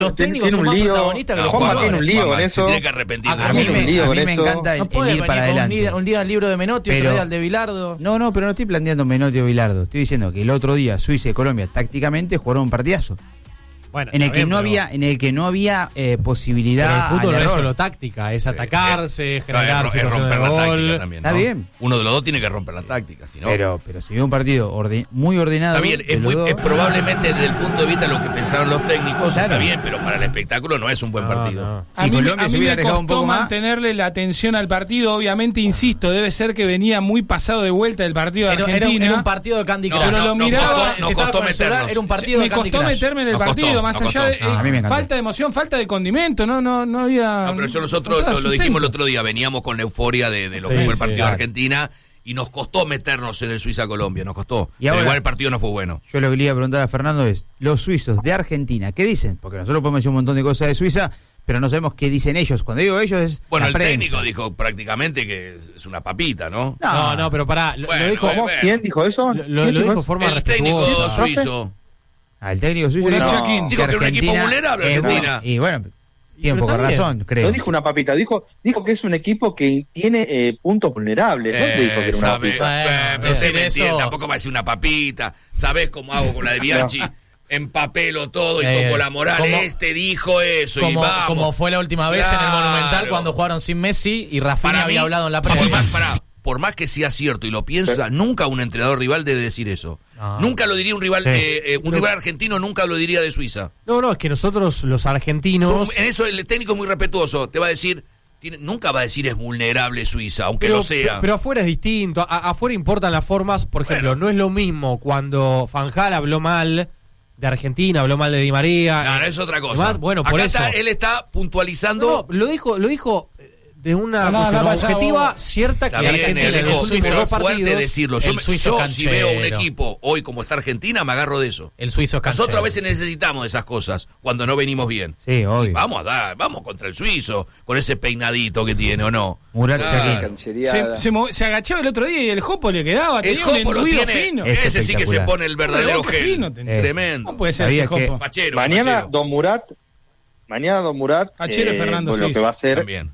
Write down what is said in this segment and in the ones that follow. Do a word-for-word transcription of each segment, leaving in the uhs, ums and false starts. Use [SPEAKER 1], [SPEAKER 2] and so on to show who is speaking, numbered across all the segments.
[SPEAKER 1] Los técnicos
[SPEAKER 2] tiene
[SPEAKER 1] son
[SPEAKER 2] un
[SPEAKER 1] más
[SPEAKER 2] lío.
[SPEAKER 1] protagonistas que
[SPEAKER 2] No,
[SPEAKER 1] los
[SPEAKER 2] Juanma
[SPEAKER 1] jugadores.
[SPEAKER 2] tiene un lío
[SPEAKER 3] Juanma,
[SPEAKER 2] con
[SPEAKER 3] se
[SPEAKER 2] eso.
[SPEAKER 3] tiene que arrepentir.
[SPEAKER 1] A,
[SPEAKER 3] de
[SPEAKER 1] a
[SPEAKER 3] lo
[SPEAKER 1] mí,
[SPEAKER 3] que
[SPEAKER 1] me,
[SPEAKER 3] hizo.
[SPEAKER 2] lío
[SPEAKER 1] a
[SPEAKER 2] con
[SPEAKER 1] mí me
[SPEAKER 2] eso.
[SPEAKER 1] encanta
[SPEAKER 4] No
[SPEAKER 1] el,
[SPEAKER 4] puede
[SPEAKER 1] el ir
[SPEAKER 4] venir
[SPEAKER 1] para
[SPEAKER 4] con un
[SPEAKER 1] adelante.
[SPEAKER 4] día, un día al libro de Menotti, otro
[SPEAKER 1] Pero-
[SPEAKER 4] día al de Bilardo.
[SPEAKER 1] No, no, pero no estoy planteando Menotti o Bilardo. Estoy diciendo que el otro día Suiza y Colombia tácticamente jugaron un partidazo.
[SPEAKER 5] Bueno,
[SPEAKER 1] En el
[SPEAKER 5] está
[SPEAKER 1] que
[SPEAKER 5] bien,
[SPEAKER 1] no
[SPEAKER 5] pero-
[SPEAKER 1] había, en el que no había eh, posibilidad.
[SPEAKER 5] Pero el fútbol
[SPEAKER 1] al
[SPEAKER 5] no es
[SPEAKER 1] error.
[SPEAKER 5] solo táctica, es atacarse,
[SPEAKER 3] No,
[SPEAKER 5] generar
[SPEAKER 3] es, es
[SPEAKER 5] situaciones
[SPEAKER 3] romper
[SPEAKER 5] de
[SPEAKER 3] la táctica
[SPEAKER 5] gol.
[SPEAKER 3] también,
[SPEAKER 1] Está
[SPEAKER 3] ¿no?
[SPEAKER 1] bien.
[SPEAKER 3] Uno de los dos tiene que romper la táctica, si no.
[SPEAKER 1] Pero, pero se vio un partido orden- muy ordenado.
[SPEAKER 3] Está bien,
[SPEAKER 1] de
[SPEAKER 3] es,
[SPEAKER 1] los
[SPEAKER 3] muy,
[SPEAKER 1] dos.
[SPEAKER 3] es probablemente desde el punto de vista de lo que pensaron los técnicos,
[SPEAKER 1] Claro.
[SPEAKER 3] está bien, pero para el espectáculo no es un buen
[SPEAKER 5] No,
[SPEAKER 3] partido.
[SPEAKER 5] no.
[SPEAKER 4] A
[SPEAKER 1] Si
[SPEAKER 4] mí,
[SPEAKER 1] Colombia
[SPEAKER 4] a
[SPEAKER 1] se
[SPEAKER 4] mí
[SPEAKER 1] hubiera
[SPEAKER 4] me
[SPEAKER 1] dejado un
[SPEAKER 4] costó
[SPEAKER 1] poco más.
[SPEAKER 4] mantenerle la atención al partido. Obviamente, insisto, debe ser que venía muy pasado de vuelta del partido de
[SPEAKER 1] Era- era un-
[SPEAKER 4] Argentina.
[SPEAKER 1] era un partido de Candy
[SPEAKER 3] No,
[SPEAKER 1] Crush.
[SPEAKER 4] pero
[SPEAKER 3] no,
[SPEAKER 4] lo
[SPEAKER 3] nos
[SPEAKER 4] miraba,
[SPEAKER 3] costó-
[SPEAKER 4] si
[SPEAKER 3] nos
[SPEAKER 4] estaba
[SPEAKER 3] costó
[SPEAKER 4] con el celular,
[SPEAKER 3] meternos.
[SPEAKER 1] era un partido
[SPEAKER 4] me
[SPEAKER 1] de Candy
[SPEAKER 4] costó
[SPEAKER 1] Crush.
[SPEAKER 4] meterme en el
[SPEAKER 3] Nos
[SPEAKER 4] partido,
[SPEAKER 3] costó,
[SPEAKER 4] más
[SPEAKER 3] nos
[SPEAKER 4] allá
[SPEAKER 3] costó.
[SPEAKER 4] de eh,
[SPEAKER 1] Ah, a mí me encantó.
[SPEAKER 4] falta de emoción, falta de condimento, no, no, no había.
[SPEAKER 3] No, pero yo nosotros
[SPEAKER 4] faltaba
[SPEAKER 3] lo, lo dijimos
[SPEAKER 4] sustento.
[SPEAKER 3] el otro día, veníamos con la euforia de, de lo
[SPEAKER 5] Sí,
[SPEAKER 3] que fue el
[SPEAKER 5] sí,
[SPEAKER 3] partido
[SPEAKER 5] claro.
[SPEAKER 3] de Argentina y nos costó meternos en el Suiza-Colombia, nos costó.
[SPEAKER 1] Y
[SPEAKER 3] Pero
[SPEAKER 1] ahora-
[SPEAKER 3] igual el partido no fue bueno.
[SPEAKER 1] Yo lo que le iba a preguntar a Fernando es, los suizos de Argentina, ¿qué dicen? Porque nosotros podemos decir un montón de cosas de Suiza, pero no sabemos qué dicen ellos. Cuando digo ellos es
[SPEAKER 3] Bueno,
[SPEAKER 1] la
[SPEAKER 3] el
[SPEAKER 1] prensa.
[SPEAKER 3] técnico dijo prácticamente que es- es una papita, ¿no?
[SPEAKER 5] No, no, pero pará, lo,
[SPEAKER 3] Bueno,
[SPEAKER 5] lo dijo,
[SPEAKER 3] bueno.
[SPEAKER 2] ¿Cómo? ¿Quién dijo eso?
[SPEAKER 5] lo, lo
[SPEAKER 2] ¿Quién
[SPEAKER 5] dijo de
[SPEAKER 2] eso?
[SPEAKER 5] forma
[SPEAKER 3] El técnico
[SPEAKER 5] respetuosa.
[SPEAKER 3] suizo.
[SPEAKER 1] Ah, el técnico suizo
[SPEAKER 4] Murat
[SPEAKER 1] dijo,
[SPEAKER 4] Yakin.
[SPEAKER 3] Dijo que era un equipo
[SPEAKER 1] Argentina
[SPEAKER 3] vulnerable,
[SPEAKER 1] es
[SPEAKER 3] Argentina.
[SPEAKER 1] bu- Y bueno, tiene un
[SPEAKER 5] Pero
[SPEAKER 1] poco de
[SPEAKER 5] está bien.
[SPEAKER 1] razón, creo.
[SPEAKER 2] No dijo una papita, dijo, dijo que es un equipo que tiene eh, puntos vulnerables. No te dijo que era una
[SPEAKER 3] sabe,
[SPEAKER 2] papita.
[SPEAKER 3] eh,
[SPEAKER 5] Bueno,
[SPEAKER 3] pero
[SPEAKER 5] decir
[SPEAKER 3] usted me entiende,
[SPEAKER 5] eso-
[SPEAKER 3] tampoco va a decir una papita. ¿Sabés cómo hago con la de Bianchi? Empapelo todo y
[SPEAKER 1] Eh,
[SPEAKER 3] toco la moral.
[SPEAKER 1] como-
[SPEAKER 3] este dijo eso y
[SPEAKER 1] Como,
[SPEAKER 3] vamos.
[SPEAKER 1] como fue la última vez en el
[SPEAKER 3] Claro.
[SPEAKER 1] Monumental cuando jugaron sin Messi y Rafinha
[SPEAKER 3] Para
[SPEAKER 1] había
[SPEAKER 3] mí,
[SPEAKER 1] hablado en la
[SPEAKER 3] por más,
[SPEAKER 1] previa.
[SPEAKER 3] pará, por más que sea cierto y lo piensa, nunca un entrenador rival debe decir eso.
[SPEAKER 1] No.
[SPEAKER 3] Nunca lo diría un rival,
[SPEAKER 1] Sí.
[SPEAKER 3] eh, eh, un rival argentino nunca lo diría de Suiza.
[SPEAKER 5] No, no, es que nosotros los argentinos...
[SPEAKER 3] Son- en eso el técnico es muy respetuoso. Te va a decir, tiene- nunca va a decir es vulnerable Suiza, aunque
[SPEAKER 5] Pero,
[SPEAKER 3] lo sea.
[SPEAKER 5] pero- pero afuera es distinto. A- afuera importan las formas. Por ejemplo, no es lo mismo cuando Fanjal habló mal de Argentina, habló mal de Di María.
[SPEAKER 3] no, no,
[SPEAKER 5] eh,
[SPEAKER 3] es otra cosa.
[SPEAKER 5] demás. Bueno, por
[SPEAKER 3] Acá
[SPEAKER 5] eso.
[SPEAKER 3] está- él está puntualizando.
[SPEAKER 5] No, lo dijo, lo dijo eh, de una
[SPEAKER 4] No, no,
[SPEAKER 5] cuestión
[SPEAKER 4] no, vaya
[SPEAKER 5] objetiva
[SPEAKER 4] vos.
[SPEAKER 5] cierta que
[SPEAKER 3] Está bien,
[SPEAKER 5] Argentina
[SPEAKER 3] él
[SPEAKER 5] en
[SPEAKER 3] dijo,
[SPEAKER 5] los últimos
[SPEAKER 3] pero
[SPEAKER 5] dos
[SPEAKER 3] es fuerte
[SPEAKER 5] partidos.
[SPEAKER 3] decirlo. Yo,
[SPEAKER 1] el
[SPEAKER 3] me-
[SPEAKER 1] suizo
[SPEAKER 3] yo si veo un
[SPEAKER 1] canchero.
[SPEAKER 3] equipo hoy como está Argentina, me agarro de eso.
[SPEAKER 1] El suizo es
[SPEAKER 3] Nosotros a
[SPEAKER 1] canchero.
[SPEAKER 3] veces necesitamos esas cosas cuando no venimos bien.
[SPEAKER 1] Sí, obvio.
[SPEAKER 3] Vamos a dar, vamos contra el suizo, con ese peinadito que tiene, ¿o no?
[SPEAKER 1] Murat
[SPEAKER 3] Claro.
[SPEAKER 1] Yakin.
[SPEAKER 2] Canchereada.
[SPEAKER 4] Se, se, mo- se agachaba el otro día y el jopo le quedaba.
[SPEAKER 3] El
[SPEAKER 4] Tenía un
[SPEAKER 3] Jopo lo
[SPEAKER 4] enduido
[SPEAKER 3] tiene,
[SPEAKER 4] fino.
[SPEAKER 1] Es
[SPEAKER 3] ese sí que se
[SPEAKER 1] espectacular.
[SPEAKER 3] pone el verdadero
[SPEAKER 4] Pero qué
[SPEAKER 3] gel.
[SPEAKER 4] fino tenía.
[SPEAKER 3] Tremendo.
[SPEAKER 4] No puede ser
[SPEAKER 1] Sabía
[SPEAKER 4] ese
[SPEAKER 1] que-
[SPEAKER 4] jopo.
[SPEAKER 3] Fachero,
[SPEAKER 2] Mañana
[SPEAKER 3] fachero.
[SPEAKER 2] Don Murat, mañana Don Murat,
[SPEAKER 4] Fachero
[SPEAKER 2] eh,
[SPEAKER 4] Fernando
[SPEAKER 2] con lo
[SPEAKER 4] Cis.
[SPEAKER 2] que va a hacer
[SPEAKER 3] También.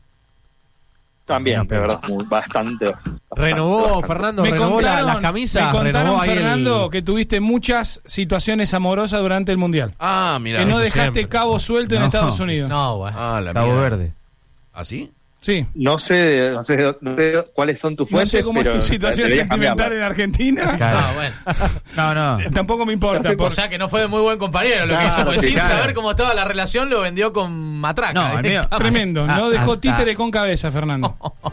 [SPEAKER 2] también,
[SPEAKER 1] No,
[SPEAKER 2] de
[SPEAKER 1] pero-
[SPEAKER 2] verdad, muy- bastante, bastante.
[SPEAKER 5] Renovó,
[SPEAKER 2] bastante.
[SPEAKER 5] Fernando,
[SPEAKER 4] Me
[SPEAKER 5] renovó la-
[SPEAKER 4] contaron,
[SPEAKER 5] las camisas.
[SPEAKER 4] me contaron,
[SPEAKER 5] renovó ahí el-
[SPEAKER 4] Fernando, que tuviste muchas situaciones amorosas durante el Mundial.
[SPEAKER 3] Ah, mira.
[SPEAKER 4] que no
[SPEAKER 5] eso
[SPEAKER 4] dejaste
[SPEAKER 5] siempre.
[SPEAKER 4] cabo suelto en
[SPEAKER 1] No,
[SPEAKER 4] Estados Unidos.
[SPEAKER 1] No, bueno.
[SPEAKER 3] Ah, la
[SPEAKER 1] Cabo
[SPEAKER 3] mierda.
[SPEAKER 1] Verde.
[SPEAKER 3] ¿Así?
[SPEAKER 4] Sí.
[SPEAKER 2] No sé, no sé, no sé cuáles son tus
[SPEAKER 4] No
[SPEAKER 2] fuentes,
[SPEAKER 4] sé cómo es
[SPEAKER 2] pero
[SPEAKER 4] tu situación
[SPEAKER 2] deberías
[SPEAKER 4] sentimental
[SPEAKER 2] cambiarla.
[SPEAKER 4] en Argentina.
[SPEAKER 1] Claro. No, bueno. No, no.
[SPEAKER 4] Tampoco me importa.
[SPEAKER 2] No sé
[SPEAKER 4] por-
[SPEAKER 1] O sea que no fue de muy buen compañero lo que
[SPEAKER 2] Claro,
[SPEAKER 1] hizo, porque
[SPEAKER 2] sí,
[SPEAKER 1] sin
[SPEAKER 2] claro.
[SPEAKER 1] saber cómo estaba la relación lo vendió con matraca.
[SPEAKER 4] No, el mío- Tremendo.
[SPEAKER 1] Ah,
[SPEAKER 4] No dejó
[SPEAKER 1] hasta-
[SPEAKER 4] títere con cabeza, Fernando.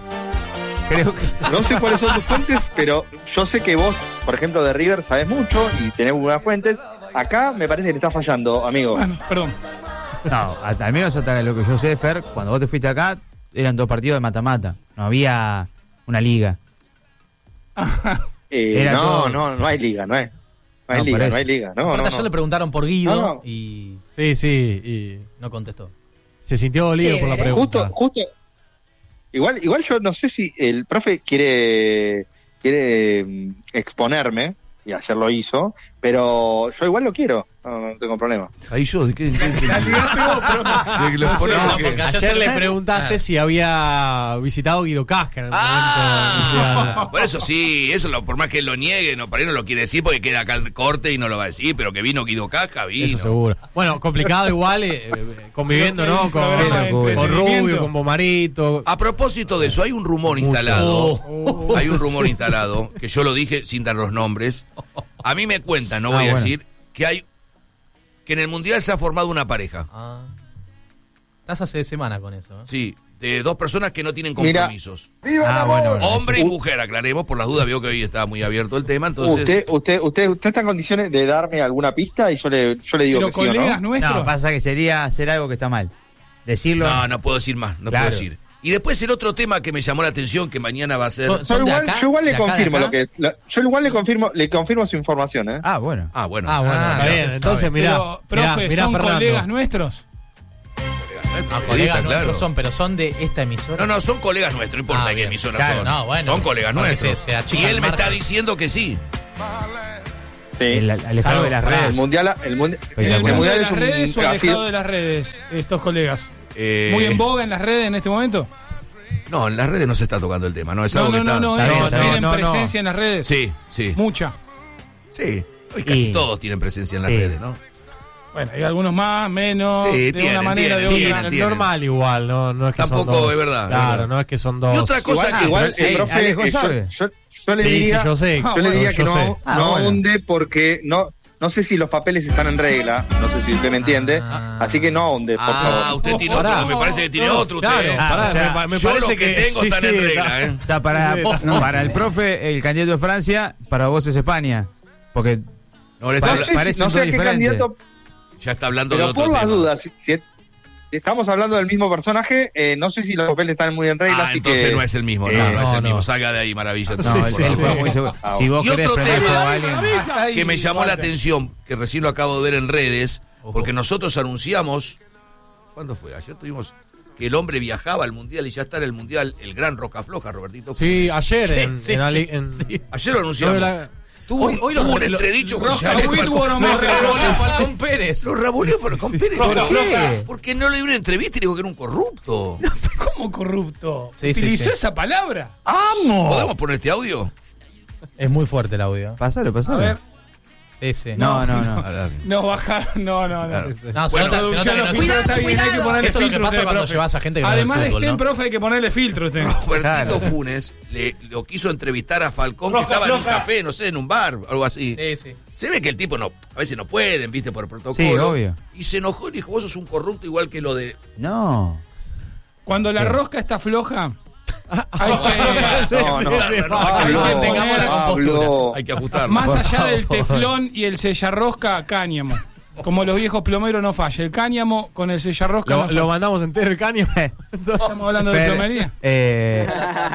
[SPEAKER 1] Creo que...
[SPEAKER 2] No sé cuáles son tus fuentes, pero yo sé que vos, por ejemplo, de River sabés mucho y tenés buenas fuentes. Acá me parece que te está fallando, amigo.
[SPEAKER 4] Bueno, perdón.
[SPEAKER 1] No, hasta al menos hasta lo que yo sé, Fer, cuando vos te fuiste acá, eran dos partidos de mata-mata. No había una liga.
[SPEAKER 2] Eh,
[SPEAKER 1] Era
[SPEAKER 2] no,
[SPEAKER 1] todo-
[SPEAKER 2] no, no hay liga, no hay. No hay
[SPEAKER 1] No, por
[SPEAKER 2] liga,
[SPEAKER 1] eso.
[SPEAKER 2] no hay liga. No,
[SPEAKER 1] Aparte,
[SPEAKER 2] no,
[SPEAKER 1] ayer
[SPEAKER 2] no.
[SPEAKER 1] le preguntaron por Guido
[SPEAKER 2] No, no.
[SPEAKER 1] y
[SPEAKER 5] Sí, sí, y
[SPEAKER 1] no contestó.
[SPEAKER 5] se sintió dolido
[SPEAKER 6] Sí,
[SPEAKER 5] por la
[SPEAKER 6] veré.
[SPEAKER 5] pregunta.
[SPEAKER 2] Justo, justo. Igual, igual yo no sé si el profe quiere quiere mm, exponerme, y ayer lo hizo, pero yo igual lo quiero, no, no tengo problema.
[SPEAKER 3] Ahí yo, ¿de qué? ¿De qué- de que lo
[SPEAKER 5] No sé,
[SPEAKER 3] ponemos
[SPEAKER 5] no,
[SPEAKER 3] que-
[SPEAKER 5] porque ayer,
[SPEAKER 1] ayer
[SPEAKER 5] le
[SPEAKER 1] se-
[SPEAKER 5] preguntaste
[SPEAKER 1] Ah.
[SPEAKER 5] si había visitado Guido Casca en el momento
[SPEAKER 3] Ah,
[SPEAKER 5] inicial.
[SPEAKER 3] por eso sí, eso lo, por más que él lo niegue, no, para él no lo quiere decir porque queda acá el corte y no lo va a decir, pero que vino Guido Casca, vino.
[SPEAKER 5] Eso seguro. Bueno, complicado igual, eh, eh, conviviendo, ¿no? Con,
[SPEAKER 4] Programa de
[SPEAKER 5] con
[SPEAKER 4] entretenimiento.
[SPEAKER 5] Rubio, con Bomarito.
[SPEAKER 3] A propósito de eso, hay un rumor
[SPEAKER 5] Mucho.
[SPEAKER 3] instalado.
[SPEAKER 5] Oh.
[SPEAKER 3] Hay un rumor instalado, que yo lo dije sin dar los nombres. A mí me cuentan, no
[SPEAKER 1] Ah,
[SPEAKER 3] voy a
[SPEAKER 1] bueno.
[SPEAKER 3] decir, que hay que en el Mundial se ha formado una pareja.
[SPEAKER 1] Ah. Estás hace semana con eso, ¿eh?
[SPEAKER 3] Sí, de dos personas que no tienen
[SPEAKER 2] Mira.
[SPEAKER 3] compromisos.
[SPEAKER 1] Ah, bueno, bueno.
[SPEAKER 3] Hombre y
[SPEAKER 2] Uh.
[SPEAKER 3] mujer, aclaremos, por las dudas, veo que hoy está muy abierto el tema, entonces...
[SPEAKER 2] Usted, usted, usted, usted está en condiciones de darme alguna pista y yo le, yo le digo
[SPEAKER 4] Pero
[SPEAKER 2] que sí o
[SPEAKER 4] colegas
[SPEAKER 2] no.
[SPEAKER 4] nuestros.
[SPEAKER 1] No, pasa que sería hacer algo que está mal. Decirlo.
[SPEAKER 3] No, no puedo decir más, no
[SPEAKER 1] Claro.
[SPEAKER 3] puedo decir. Y después el otro tema que me llamó la atención, que mañana va a ser...
[SPEAKER 1] Son-
[SPEAKER 2] Yo
[SPEAKER 1] son de
[SPEAKER 2] igual,
[SPEAKER 1] acá,
[SPEAKER 2] yo igual
[SPEAKER 1] de
[SPEAKER 2] le
[SPEAKER 1] acá, de
[SPEAKER 2] confirmo
[SPEAKER 1] acá.
[SPEAKER 2] lo que la- yo igual le confirmo le confirmo su información, ¿eh?
[SPEAKER 1] Ah, bueno.
[SPEAKER 3] Ah, bueno.
[SPEAKER 5] Ah, bueno,
[SPEAKER 1] Ah,
[SPEAKER 5] está bien.
[SPEAKER 1] entonces
[SPEAKER 5] Entonces,
[SPEAKER 1] sabe.
[SPEAKER 5] mirá,
[SPEAKER 4] Pero,
[SPEAKER 5] mirá,
[SPEAKER 4] profe,
[SPEAKER 5] mirá,
[SPEAKER 4] ¿son
[SPEAKER 5] Fernando.
[SPEAKER 4] colegas nuestros?
[SPEAKER 1] Ah,
[SPEAKER 3] Ahí
[SPEAKER 1] colegas
[SPEAKER 3] está,
[SPEAKER 1] nuestros
[SPEAKER 3] claro.
[SPEAKER 1] son, pero son de esta emisora.
[SPEAKER 3] No, no, son colegas nuestros, no importa
[SPEAKER 1] Ah,
[SPEAKER 3] qué
[SPEAKER 1] bien.
[SPEAKER 3] emisoras
[SPEAKER 1] Claro,
[SPEAKER 3] son.
[SPEAKER 1] no, bueno.
[SPEAKER 3] son colegas
[SPEAKER 1] Porque
[SPEAKER 3] nuestros.
[SPEAKER 1] se- se achica
[SPEAKER 3] y él
[SPEAKER 1] el
[SPEAKER 3] me está
[SPEAKER 1] margen.
[SPEAKER 3] diciendo que sí.
[SPEAKER 2] Sí.
[SPEAKER 1] El alejado
[SPEAKER 5] Salvo
[SPEAKER 1] de las
[SPEAKER 5] para
[SPEAKER 1] redes.
[SPEAKER 2] El mundial, el mundial,
[SPEAKER 4] ¿En el
[SPEAKER 2] el
[SPEAKER 4] mundo
[SPEAKER 2] mundial
[SPEAKER 4] de
[SPEAKER 2] es
[SPEAKER 4] las
[SPEAKER 2] un
[SPEAKER 4] redes o
[SPEAKER 2] así-
[SPEAKER 4] alejado de las redes, estos colegas?
[SPEAKER 3] Eh,
[SPEAKER 4] ¿Muy en boga en las redes en este momento?
[SPEAKER 3] No, en las redes no se está tocando el tema, ¿no? Es
[SPEAKER 4] No,
[SPEAKER 3] algo
[SPEAKER 4] no,
[SPEAKER 3] que
[SPEAKER 4] no,
[SPEAKER 3] está...
[SPEAKER 4] no,
[SPEAKER 1] está bien,
[SPEAKER 4] ellos
[SPEAKER 1] está bien.
[SPEAKER 4] tienen
[SPEAKER 5] No, no, no.
[SPEAKER 4] presencia en las redes.
[SPEAKER 3] Sí, sí.
[SPEAKER 4] Mucha.
[SPEAKER 3] Sí. Hoy casi
[SPEAKER 1] Y-
[SPEAKER 3] todos tienen presencia en las
[SPEAKER 1] Sí.
[SPEAKER 3] redes, ¿no?
[SPEAKER 4] Bueno, hay algunos más, menos,
[SPEAKER 3] Sí,
[SPEAKER 4] de
[SPEAKER 3] tienen,
[SPEAKER 4] una manera,
[SPEAKER 3] tienen,
[SPEAKER 4] de
[SPEAKER 3] tienen,
[SPEAKER 4] otra.
[SPEAKER 3] tienen.
[SPEAKER 5] Normal igual, no, no es que
[SPEAKER 3] Tampoco,
[SPEAKER 5] son dos.
[SPEAKER 3] es verdad, es
[SPEAKER 5] Claro,
[SPEAKER 3] verdad.
[SPEAKER 5] no es que son dos.
[SPEAKER 3] Y otra cosa
[SPEAKER 2] Igual,
[SPEAKER 3] que...
[SPEAKER 2] igual
[SPEAKER 1] pero
[SPEAKER 2] el
[SPEAKER 1] sí,
[SPEAKER 2] profe,
[SPEAKER 1] Alejo
[SPEAKER 2] eh, yo,
[SPEAKER 1] sabe.
[SPEAKER 2] yo, yo le
[SPEAKER 5] Sí,
[SPEAKER 2] diría,
[SPEAKER 5] sí, yo sé.
[SPEAKER 2] yo le diría
[SPEAKER 5] Yo
[SPEAKER 2] que no,
[SPEAKER 5] sé.
[SPEAKER 1] Ah,
[SPEAKER 2] no
[SPEAKER 1] bueno.
[SPEAKER 2] ahonde porque no, no sé si los papeles están en regla, no sé si usted me entiende,
[SPEAKER 5] Ah.
[SPEAKER 2] así que no ahonde, por
[SPEAKER 3] Ah,
[SPEAKER 2] favor.
[SPEAKER 3] usted tiene
[SPEAKER 5] Pará.
[SPEAKER 3] otro, me parece que tiene
[SPEAKER 5] No,
[SPEAKER 3] otro usted.
[SPEAKER 5] claro,
[SPEAKER 1] Ah,
[SPEAKER 5] pará,
[SPEAKER 1] o sea,
[SPEAKER 5] me, me
[SPEAKER 3] Yo
[SPEAKER 5] parece
[SPEAKER 3] lo que tengo
[SPEAKER 5] sí,
[SPEAKER 3] están
[SPEAKER 5] sí,
[SPEAKER 3] en regla,
[SPEAKER 5] está-
[SPEAKER 3] ¿eh?
[SPEAKER 1] O sea, para,
[SPEAKER 5] Sí,
[SPEAKER 1] no, para el profe, el candidato de Francia, para vos es España. Porque
[SPEAKER 3] No, le
[SPEAKER 1] Pa-
[SPEAKER 3] está
[SPEAKER 2] No sé,
[SPEAKER 3] habla-
[SPEAKER 2] si-
[SPEAKER 1] parecen
[SPEAKER 2] no sé
[SPEAKER 1] dos
[SPEAKER 2] a qué
[SPEAKER 1] diferentes.
[SPEAKER 2] candidato,
[SPEAKER 3] ya está hablando de
[SPEAKER 2] pero
[SPEAKER 3] otro
[SPEAKER 2] por las
[SPEAKER 3] tema.
[SPEAKER 2] dudas, si, si- si estamos hablando del mismo personaje, eh, no sé si los papeles están muy en regla,
[SPEAKER 3] Ah,
[SPEAKER 2] así
[SPEAKER 3] entonces
[SPEAKER 2] que...
[SPEAKER 3] no es el mismo,
[SPEAKER 2] eh,
[SPEAKER 3] no, no es
[SPEAKER 5] no,
[SPEAKER 3] el mismo.
[SPEAKER 5] no.
[SPEAKER 3] Salga de ahí, maravilla.
[SPEAKER 1] no,
[SPEAKER 5] Sí,
[SPEAKER 1] él,
[SPEAKER 5] sí,
[SPEAKER 1] él
[SPEAKER 5] sí.
[SPEAKER 1] fue muy seguro.
[SPEAKER 2] Ah,
[SPEAKER 1] Si vos
[SPEAKER 3] Y
[SPEAKER 1] querés
[SPEAKER 3] otro
[SPEAKER 1] prender
[SPEAKER 3] tema-
[SPEAKER 1] fuego a alguien.
[SPEAKER 4] Ahí,
[SPEAKER 3] Que me llamó la
[SPEAKER 4] Walter.
[SPEAKER 3] atención, que recién lo acabo de ver en redes, porque nosotros anunciamos, ¿cuándo fue? Ayer tuvimos que el hombre viajaba al Mundial y ya está en el Mundial, el gran Rocafloja, Robertito.
[SPEAKER 5] Sí, ayer
[SPEAKER 4] Sí,
[SPEAKER 5] en,
[SPEAKER 4] sí,
[SPEAKER 5] en, Ali-
[SPEAKER 4] sí,
[SPEAKER 5] en-
[SPEAKER 4] sí.
[SPEAKER 3] Ayer lo anunciamos.
[SPEAKER 5] No, la-
[SPEAKER 3] Tuvo,
[SPEAKER 5] Hoy-
[SPEAKER 3] un-
[SPEAKER 5] hoy
[SPEAKER 3] tuvo
[SPEAKER 5] los-
[SPEAKER 3] un
[SPEAKER 5] los-
[SPEAKER 3] entredicho con
[SPEAKER 4] Rosca
[SPEAKER 3] Janet
[SPEAKER 4] Whitworth
[SPEAKER 3] Falcón.
[SPEAKER 4] o no,
[SPEAKER 3] Los
[SPEAKER 4] Falcón Pérez.
[SPEAKER 3] Los rabuleos Falcón Pérez.
[SPEAKER 1] ¿Por
[SPEAKER 3] ¿Pero
[SPEAKER 1] qué?
[SPEAKER 3] Porque no le dio una entrevista y dijo que era un corrupto.
[SPEAKER 4] ¿Cómo corrupto?
[SPEAKER 5] Sí, sí,
[SPEAKER 4] ¿Utilizó
[SPEAKER 5] sí.
[SPEAKER 4] esa palabra?
[SPEAKER 3] ¿Podemos poner este audio?
[SPEAKER 5] es muy fuerte el audio.
[SPEAKER 1] Pasalo, pasalo.
[SPEAKER 4] A ver.
[SPEAKER 5] Sí, sí.
[SPEAKER 1] No, no, no.
[SPEAKER 3] A ver.
[SPEAKER 4] No, bajaron, no, no, no.
[SPEAKER 3] Claro.
[SPEAKER 5] No, se
[SPEAKER 3] Bueno,
[SPEAKER 5] nota, se nota
[SPEAKER 4] Producción,
[SPEAKER 5] que no
[SPEAKER 4] los
[SPEAKER 5] es-
[SPEAKER 4] filtros está bien, hay que ponerle
[SPEAKER 5] Esto es lo que
[SPEAKER 4] filtro.
[SPEAKER 5] pasa
[SPEAKER 4] usted,
[SPEAKER 5] cuando
[SPEAKER 4] profe.
[SPEAKER 5] llevas a gente que no ve
[SPEAKER 4] Además de
[SPEAKER 5] fútbol,
[SPEAKER 4] Sten,
[SPEAKER 5] ¿no?
[SPEAKER 4] profe, hay que ponerle filtro usted.
[SPEAKER 3] Robertito
[SPEAKER 1] Claro.
[SPEAKER 3] Funes le, lo quiso entrevistar a Falcón,
[SPEAKER 4] Roja,
[SPEAKER 3] que estaba en un
[SPEAKER 4] roja.
[SPEAKER 3] café, no sé, en un bar, algo así.
[SPEAKER 5] Sí, sí.
[SPEAKER 3] Se ve que el tipo no, a veces no pueden, viste, por protocolo.
[SPEAKER 1] Sí, obvio.
[SPEAKER 3] Y se enojó y dijo, vos sos un corrupto igual que lo de...
[SPEAKER 1] No.
[SPEAKER 4] Cuando la
[SPEAKER 1] ¿Qué?
[SPEAKER 4] rosca está floja, hay que...
[SPEAKER 2] No, no,
[SPEAKER 3] Sí, sí,
[SPEAKER 2] no,
[SPEAKER 3] Pablo,
[SPEAKER 2] Pablo,
[SPEAKER 4] tengamos la
[SPEAKER 2] Pablo.
[SPEAKER 3] Hay que ajustarlo.
[SPEAKER 4] Más
[SPEAKER 1] Por
[SPEAKER 4] allá del
[SPEAKER 1] favor.
[SPEAKER 4] teflón y el sellarrosca, cáñamo. Como los viejos plomeros no falla. El cáñamo con el sellarrosca no
[SPEAKER 5] Lo,
[SPEAKER 4] falla.
[SPEAKER 5] lo mandamos entero el caño.
[SPEAKER 4] Estamos hablando de
[SPEAKER 1] Fer,
[SPEAKER 4] plomería.
[SPEAKER 1] eh,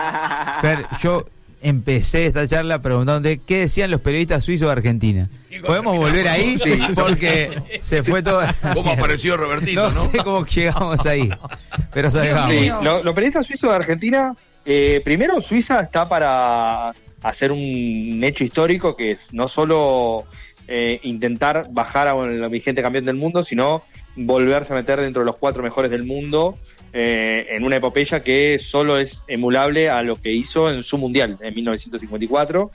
[SPEAKER 1] Fer, yo empecé esta charla preguntándote qué decían los periodistas suizos de Argentina.
[SPEAKER 3] Y
[SPEAKER 1] ¿Podemos
[SPEAKER 3] terminamos.
[SPEAKER 1] volver ahí?
[SPEAKER 2] Sí.
[SPEAKER 1] Porque se fue todo.
[SPEAKER 3] ¿Cómo apareció Robertito,
[SPEAKER 1] No
[SPEAKER 3] no?
[SPEAKER 1] sé cómo llegamos ahí. Pero salgamos.
[SPEAKER 2] Sí, lo- los periodistas suizos de Argentina, eh, primero Suiza está para hacer un hecho histórico que es no solo eh, intentar bajar a la vigente campeón del mundo, sino volverse a meter dentro de los cuatro mejores del mundo eh, en una epopeya que solo es emulable a lo que hizo en su mundial en mil novecientos cincuenta y cuatro.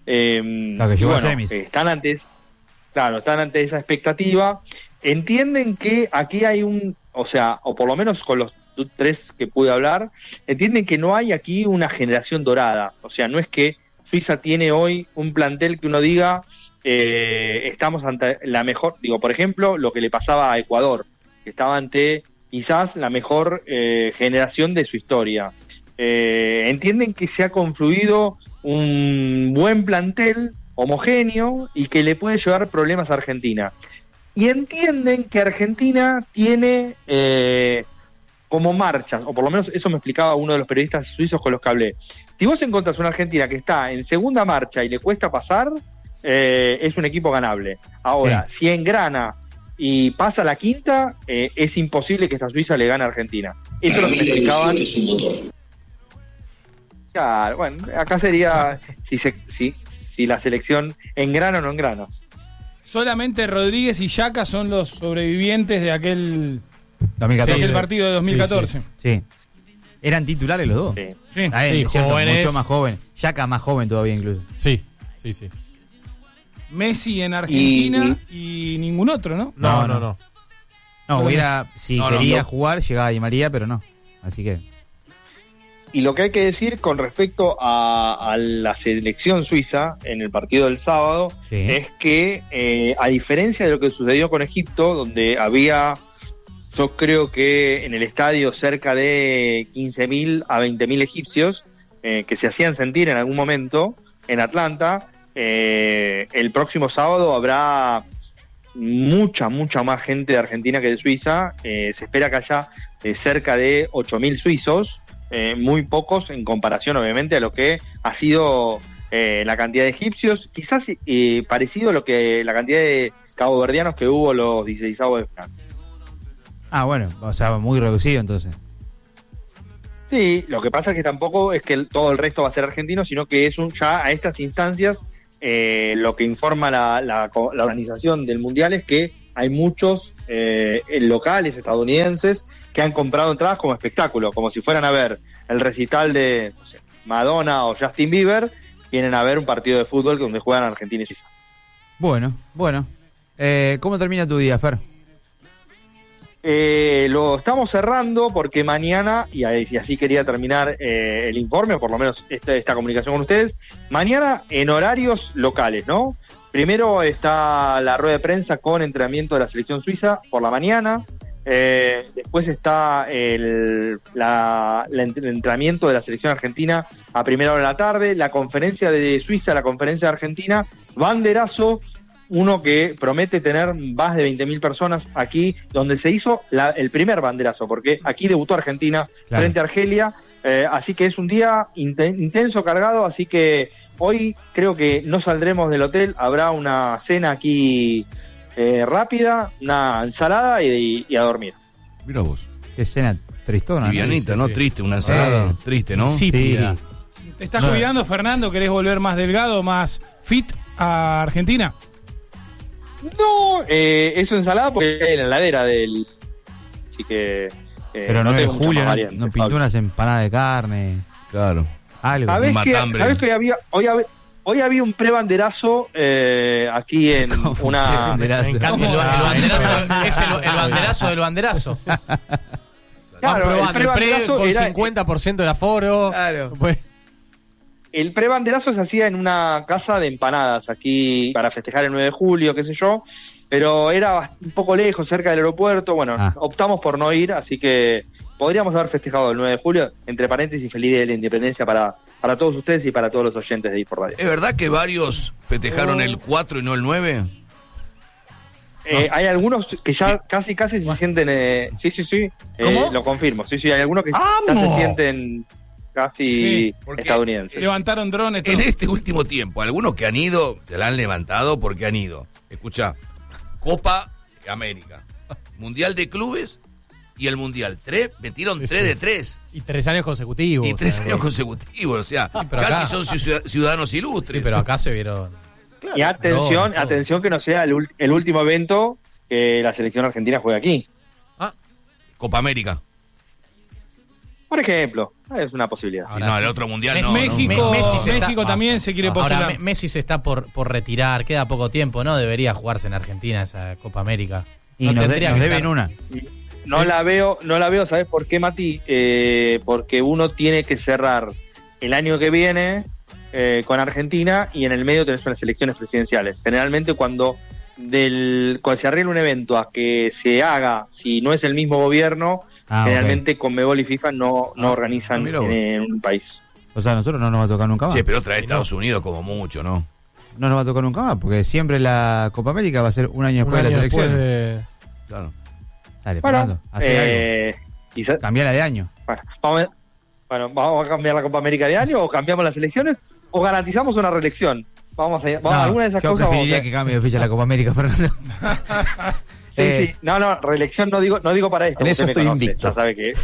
[SPEAKER 2] Eh,
[SPEAKER 1] Claro, que
[SPEAKER 2] y
[SPEAKER 1] llegó a
[SPEAKER 2] bueno,
[SPEAKER 1] semis.
[SPEAKER 2] eh, están antes, claro, están ante esa expectativa. Entienden que aquí hay un, o sea, o por lo menos con los tres que pude hablar, entienden que no hay aquí una generación dorada. O sea, no es que Suiza tiene hoy un plantel que uno diga, eh, estamos ante la mejor, digo, por ejemplo, lo que le pasaba a Ecuador, que estaba ante quizás la mejor eh, generación de su historia. Eh, entienden que se ha confluido un buen plantel homogéneo y que le puede llevar problemas a Argentina. Y entienden que Argentina tiene eh, como marchas, o por lo menos eso me explicaba uno de los periodistas suizos con los que hablé. Si vos encontrás una Argentina que está en segunda marcha y le cuesta pasar, eh, es un equipo ganable. Ahora, si engrana y pasa la quinta, eh, es imposible que esta Suiza le gane a Argentina. Eso es lo que me explicaban. Claro, bueno, acá sería si, se, si, si la selección engrana o no engrana.
[SPEAKER 4] Solamente Rodríguez y Yaca son los sobrevivientes de aquel,
[SPEAKER 1] dos mil catorce.
[SPEAKER 4] aquel partido de dos mil catorce.
[SPEAKER 1] Sí. Eran titulares los dos.
[SPEAKER 2] Sí.
[SPEAKER 4] Sí.
[SPEAKER 1] Ah,
[SPEAKER 5] Sí,
[SPEAKER 1] es cierto,
[SPEAKER 5] jóvenes.
[SPEAKER 1] mucho más joven. Yaka más joven todavía incluso.
[SPEAKER 5] Sí, sí, sí.
[SPEAKER 4] Messi en Argentina y, ningún otro, ¿no?
[SPEAKER 5] No,
[SPEAKER 1] No,
[SPEAKER 5] no,
[SPEAKER 1] no.
[SPEAKER 5] no.
[SPEAKER 1] No,
[SPEAKER 4] Pero
[SPEAKER 1] hubiera, si
[SPEAKER 3] no, no,
[SPEAKER 1] quería
[SPEAKER 2] no.
[SPEAKER 1] jugar, llegaba Di María, pero no. Así que.
[SPEAKER 2] Y lo que hay que decir con respecto a, a la selección suiza en el partido del sábado
[SPEAKER 1] Sí.
[SPEAKER 2] es que, eh, a diferencia de lo que sucedió con Egipto, donde había, yo creo que en el estadio cerca de quince mil a veinte mil egipcios eh, que se hacían sentir en algún momento en Atlanta, eh, el próximo sábado habrá mucha, mucha más gente de Argentina que de Suiza. Eh, se espera que haya eh, cerca de ocho mil suizos, eh, muy pocos en comparación obviamente a lo que ha sido eh, la cantidad de egipcios, quizás eh, parecido a lo que la cantidad de caboverdianos que hubo los dieciseisavos de final.
[SPEAKER 1] Ah, bueno, o sea, muy reducido entonces.
[SPEAKER 2] Sí, lo que pasa es que tampoco es que el- todo el resto va a ser argentino, sino que es un ya a estas instancias eh, lo que informa la, la, la organización del Mundial es que hay muchos eh, locales estadounidenses que han comprado entradas como espectáculo, como si fueran a ver el recital de no sé, Madonna o Justin Bieber, vienen a ver un partido de fútbol donde juegan Argentina y Suiza.
[SPEAKER 1] Bueno, bueno. Eh, ¿Cómo termina tu día, Fer?
[SPEAKER 2] Eh, lo estamos cerrando porque mañana, y así quería terminar eh, el informe, o por lo menos esta, esta comunicación con ustedes, mañana en horarios locales, ¿no? Primero está la rueda de prensa con entrenamiento de la selección suiza por la mañana, eh, después está el, la, la, el entrenamiento de la selección argentina a primera hora de la tarde, la conferencia de Suiza, la conferencia de Argentina, banderazo, uno que promete tener más de veinte mil personas aquí, donde se hizo la, el primer banderazo, porque aquí debutó Argentina claro. frente a Argelia, eh, así que es un día inten, intenso, cargado, así que hoy creo que no saldremos del hotel, habrá una cena aquí eh, rápida, una ensalada y, y a dormir.
[SPEAKER 3] Mira vos.
[SPEAKER 1] Qué cena tristona.
[SPEAKER 3] Livianita,
[SPEAKER 1] ¿no?
[SPEAKER 3] ¿no?
[SPEAKER 1] Sí, sí.
[SPEAKER 3] Triste, una ensalada eh, triste, ¿no?
[SPEAKER 4] Sí.
[SPEAKER 1] Sí.
[SPEAKER 4] ¿Te estás cuidando, Fernando? ¿Querés volver más delgado, más fit a Argentina?
[SPEAKER 2] No, eh, es ensalada porque hay en la heladera del... Así que... Eh,
[SPEAKER 1] Pero no,
[SPEAKER 2] no
[SPEAKER 1] de
[SPEAKER 2] tengo
[SPEAKER 1] julio,
[SPEAKER 2] mucha
[SPEAKER 1] no, no pintó unas empanadas de carne.
[SPEAKER 3] Claro.
[SPEAKER 1] Algo.
[SPEAKER 2] ¿Sabés que, ¿sabés que hoy había, hoy había, hoy había un pre-banderazo eh, aquí en una...
[SPEAKER 1] Sí, banderazo.
[SPEAKER 5] Me encanta el, el banderazo. Es el, el banderazo del banderazo.
[SPEAKER 2] Claro,
[SPEAKER 5] probando,
[SPEAKER 2] el pre-banderazo
[SPEAKER 5] el pre con
[SPEAKER 2] era,
[SPEAKER 5] cincuenta por ciento del aforo.
[SPEAKER 1] Claro.
[SPEAKER 5] Pues,
[SPEAKER 2] el pre-banderazo se hacía en una casa de empanadas aquí para festejar el nueve de julio, qué sé yo, pero era un poco lejos, cerca del aeropuerto. Bueno,
[SPEAKER 1] ah.
[SPEAKER 2] optamos por no ir, así que podríamos haber festejado el nueve de julio, entre paréntesis, feliz día de la independencia para, para todos ustedes y para todos los oyentes de eSport Radio.
[SPEAKER 3] ¿Es verdad que varios festejaron el cuatro y no el nueve?
[SPEAKER 2] Eh, hay algunos que ya casi casi se sienten... Eh, sí, sí, sí, eh, lo confirmo. Sí, sí, hay algunos que ya se sienten... casi
[SPEAKER 4] sí,
[SPEAKER 2] estadounidenses.
[SPEAKER 4] Levantaron drones. Todo.
[SPEAKER 3] En este último tiempo, algunos que han ido, se la han levantado porque han ido. Escuchá, Copa América, Mundial de Clubes y el Mundial. Tres, metieron sí, tres sí. de tres.
[SPEAKER 5] Y tres años consecutivos.
[SPEAKER 3] Y tres
[SPEAKER 5] o sea,
[SPEAKER 3] años consecutivos, o sea,
[SPEAKER 5] sí,
[SPEAKER 3] casi
[SPEAKER 5] acá,
[SPEAKER 3] son ciudadanos ilustres.
[SPEAKER 5] Sí, pero acá se vieron...
[SPEAKER 2] Claro. Y atención, no, atención que no sea el, el último evento que la selección argentina juega aquí.
[SPEAKER 3] Ah, Copa América.
[SPEAKER 2] Por ejemplo, es una posibilidad.
[SPEAKER 3] Sí, no, el otro mundial
[SPEAKER 4] Messi,
[SPEAKER 3] no.
[SPEAKER 4] México,
[SPEAKER 3] no.
[SPEAKER 4] Messi, se México está, también ah, se quiere postular.
[SPEAKER 5] Ahora Messi se está por, por retirar, queda poco tiempo, ¿no? Debería jugarse en Argentina esa Copa América.
[SPEAKER 1] Y
[SPEAKER 5] no
[SPEAKER 1] nos, de, nos deben
[SPEAKER 5] estar...
[SPEAKER 1] una.
[SPEAKER 2] No sí. la veo, no la veo, ¿sabes por qué, Mati? Eh, porque uno tiene que cerrar el año que viene eh, con Argentina y en el medio tenés unas elecciones presidenciales. Generalmente cuando del cuando se arregla un evento a que se haga, si no es el mismo gobierno, ah, generalmente okay. Conmebol y FIFA no, no ah, organizan en, en un país.
[SPEAKER 1] O sea, a nosotros no nos va a tocar nunca más.
[SPEAKER 3] Sí, pero otra vez Estados no. Unidos como mucho, ¿no?
[SPEAKER 1] No nos va a tocar nunca más, porque siempre la Copa América va a ser un año después un año de la selección.
[SPEAKER 5] De...
[SPEAKER 3] Claro.
[SPEAKER 1] Dale,
[SPEAKER 2] bueno,
[SPEAKER 1] Fernando, hace
[SPEAKER 2] eh, quizás...
[SPEAKER 1] Cambiala de año.
[SPEAKER 2] Bueno vamos, a, bueno, ¿vamos a cambiar la Copa América de año o cambiamos las elecciones o garantizamos una reelección? Vamos a, vamos
[SPEAKER 1] no,
[SPEAKER 2] a alguna de esas
[SPEAKER 1] yo
[SPEAKER 2] cosas.
[SPEAKER 1] Yo preferiría
[SPEAKER 2] a...
[SPEAKER 1] que cambie de fecha la Copa América, Fernando.
[SPEAKER 2] sí, eh, sí. No, no, reelección no digo, no digo para esto.
[SPEAKER 1] En eso estoy
[SPEAKER 2] conoce,
[SPEAKER 1] invicto.
[SPEAKER 2] Ya sabe que...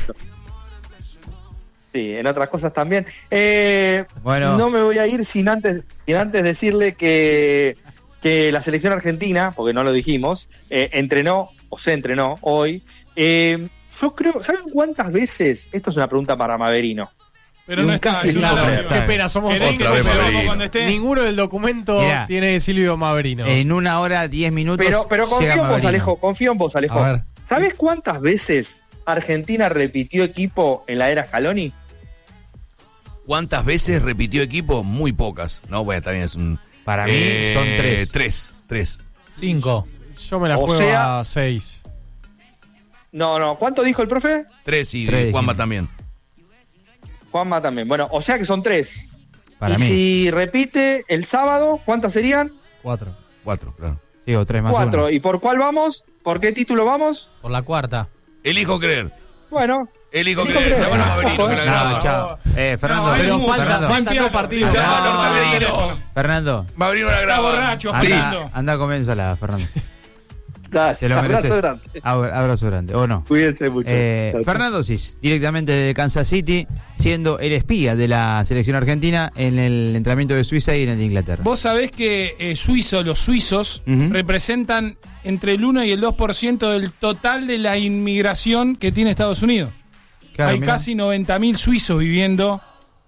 [SPEAKER 2] Sí, en otras cosas también. Eh, bueno. No me voy a ir sin antes, sin antes decirle que, que la selección argentina, porque no lo dijimos, eh, entrenó, o se entrenó hoy. Eh, yo creo, ¿saben cuántas veces? Esto es una pregunta para Maverino.
[SPEAKER 4] Pero no está,
[SPEAKER 5] claro, claro. Qué pena, somos
[SPEAKER 3] otra vez Maverino.
[SPEAKER 5] Ninguno del documento Mirá, tiene Silvio Maverino.
[SPEAKER 1] En una hora, diez minutos.
[SPEAKER 2] Pero, pero confío en vos, Alejo, confío en vos, Alejo. ¿Sabés cuántas veces Argentina repitió equipo en la era Scaloni?
[SPEAKER 3] ¿Cuántas veces repitió equipo? Muy pocas. No, bueno, también es un...
[SPEAKER 1] Para mí eh, son tres.
[SPEAKER 3] Tres, tres.
[SPEAKER 5] Cinco. Yo me la o juego sea, a seis.
[SPEAKER 2] No, no. ¿Cuánto dijo el profe?
[SPEAKER 3] Tres y
[SPEAKER 1] tres,
[SPEAKER 3] Juanma
[SPEAKER 1] dijimos.
[SPEAKER 3] también.
[SPEAKER 2] Juanma también. Bueno, o sea que son tres.
[SPEAKER 1] Para
[SPEAKER 2] y
[SPEAKER 1] mí.
[SPEAKER 2] si repite el sábado, ¿cuántas serían?
[SPEAKER 5] Cuatro.
[SPEAKER 3] Cuatro, claro.
[SPEAKER 1] Digo, tres más
[SPEAKER 2] Cuatro.
[SPEAKER 1] uno.
[SPEAKER 2] ¿Y por cuál vamos? ¿Por qué título vamos?
[SPEAKER 5] Por la cuarta.
[SPEAKER 3] Elijo creer.
[SPEAKER 2] Bueno.
[SPEAKER 3] Elijo creer. Se van a Maverino.
[SPEAKER 1] No, chao. Eh, Fernando.
[SPEAKER 5] No, pero
[SPEAKER 1] Fernando,
[SPEAKER 5] falta,
[SPEAKER 1] Fernando.
[SPEAKER 5] falta dos partidos.
[SPEAKER 3] Se llama
[SPEAKER 5] No,
[SPEAKER 3] Maverino.
[SPEAKER 1] Fernando.
[SPEAKER 3] Maverino la graba.
[SPEAKER 4] Está borracho,
[SPEAKER 1] Anda, anda a comer ensalada, Fernando.
[SPEAKER 2] Dale,
[SPEAKER 1] Te lo
[SPEAKER 2] abrazo
[SPEAKER 1] mereces.
[SPEAKER 2] grande.
[SPEAKER 1] Abra- Abrazo grande, ¿o no?
[SPEAKER 2] Cuídense mucho.
[SPEAKER 1] Eh,
[SPEAKER 2] Chao, chao.
[SPEAKER 1] Fernando Cis, directamente de Kansas City, siendo el espía de la selección argentina en el entrenamiento de Suiza y en el de Inglaterra.
[SPEAKER 4] Vos sabés que eh, suizo, los suizos
[SPEAKER 1] Ujú.
[SPEAKER 4] representan entre el uno y el dos por ciento del total de la inmigración que tiene Estados Unidos.
[SPEAKER 1] Claro,
[SPEAKER 4] Hay
[SPEAKER 1] mirá.
[SPEAKER 4] casi noventa mil suizos viviendo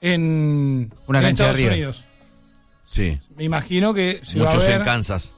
[SPEAKER 4] en,
[SPEAKER 1] Una
[SPEAKER 4] en
[SPEAKER 1] cancha de
[SPEAKER 4] Estados
[SPEAKER 1] River.
[SPEAKER 4] Unidos.
[SPEAKER 3] Sí.
[SPEAKER 4] Me imagino que se va a
[SPEAKER 3] Muchos
[SPEAKER 4] ver,
[SPEAKER 3] en Kansas.